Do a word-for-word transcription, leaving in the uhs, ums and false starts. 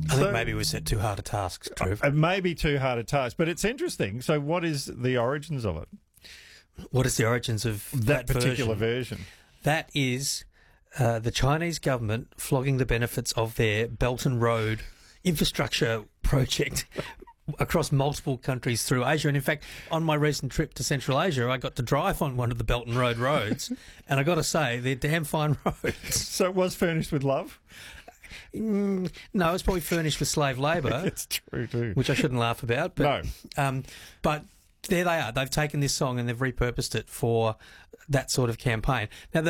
I think maybe we set too hard a task, Trev. It may be too hard a task, but it's interesting. So what is the origins of it? What is the origins of That, that, particular version? version. That is uh, the Chinese government flogging the benefits of their Belt and Road infrastructure project across multiple countries through Asia. And in fact, on my recent trip to Central Asia, I got to drive on one of the Belt and Road roads, and I got to say, they're damn fine roads. So it was furnished with love? Mm, no, it's probably furnished with slave labour. It's true too. Which I shouldn't laugh about. But, No. Um, but there they are. They've taken this song and they've repurposed it for that sort of campaign. Now,